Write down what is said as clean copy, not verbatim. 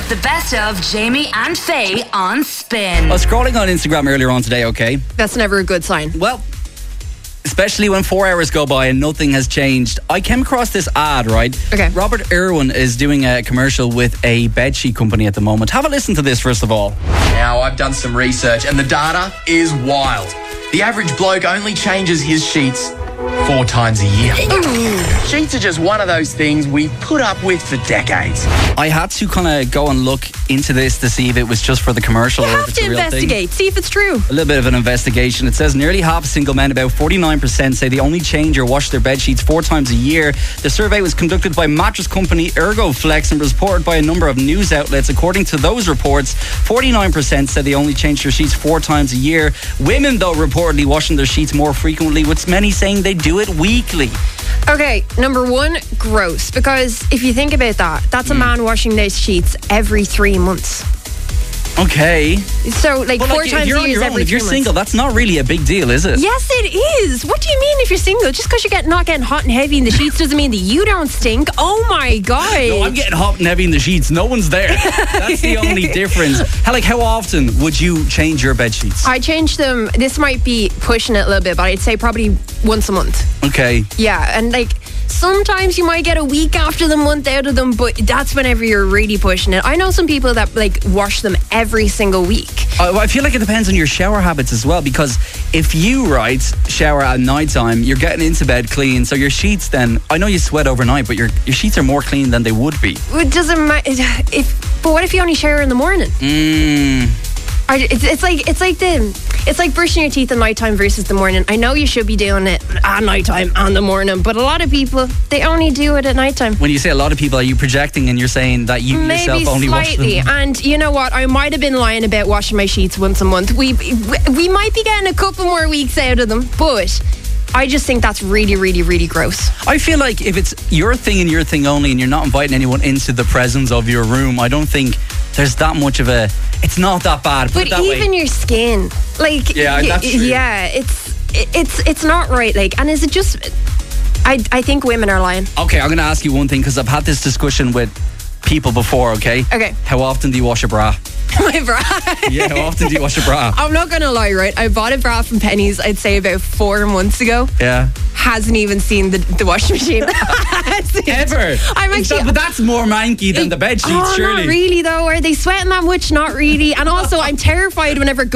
The best of Jamie and Faye on Spin. I was scrolling on Instagram earlier on today, okay? That's never a good sign. Well, especially when 4 hours go by and nothing has changed. I came across this ad, right? Okay. Robert Irwin is doing a commercial with a bedsheet company at the moment. Have a listen to this first of all. Now, I've done some research and the data is wild. The average bloke only changes his sheets 4 times a year. Sheets are just one of those things we've put up with for decades. I had to kind of go and look into this to see if it was just for the commercial You or if have it's to a real investigate, see if it's true. A little bit of an investigation. It says nearly half of single men, about 49%, say they only change or wash their bed sheets 4 times a year. The survey was conducted by mattress company ErgoFlex and was reported by a number of news outlets. According to those reports, 49% said they only change their sheets 4 times a year. Women, though, reportedly washing their sheets more frequently, with many saying they do it weekly. Okay, number one, gross. Because if you think about that, that's a man washing those sheets every 3 months. Okay. So, like, But 4 like, times if you're a on year is your own, every if 3 you're months. single, that's not really a big deal, is it? Yes, it is. What do you mean if you're single? Just because you're not getting hot and heavy in the sheets doesn't mean that you don't stink. Oh my God. No, I'm getting hot and heavy in the sheets. No one's there. That's the only difference. How often would you change your bed sheets? I change them. This might be pushing it a little bit, but I'd say probably once a month. Okay. Yeah, and like sometimes you might get a week after the month out of them, but that's whenever you're really pushing it. I know some people that like wash them every single week. I feel like it depends on your shower habits as well, because if you, shower at night time, you're getting into bed clean, so your sheets then, I know you sweat overnight, but your sheets are more clean than they would be. It doesn't matter. But what if you only shower in the morning? It's like brushing your teeth at nighttime versus the morning. I know you should be doing it at nighttime and the morning, but a lot of people, they only do it at nighttime. When you say a lot of people, are you projecting and you're saying that you Maybe yourself only slightly. wash them? And you know what? I might have been lying about washing my sheets once a month. We might be getting a couple more weeks out of them, but I just think that's really, really, really gross. I feel like if it's your thing and your thing only and you're not inviting anyone into the presence of your room, I don't think there's that much of a... It's not that bad. But even your skin, like... Yeah, that's true. Yeah, it's not right. Like, and is it just... I think women are lying. Okay, I'm going to ask you one thing, because I've had this discussion with people before, okay? Okay. How often do you wash a bra? My bra. Yeah, how often do you wash a bra? I'm not going to lie, right? I bought a bra from Penny's, I'd say about 4 months ago. Yeah. Hasn't even seen the washing machine. Ever? I'm actually... But that's more manky than the bed sheets, surely. Not really, though. Are they sweating that much? Not really. And also, I'm terrified whenever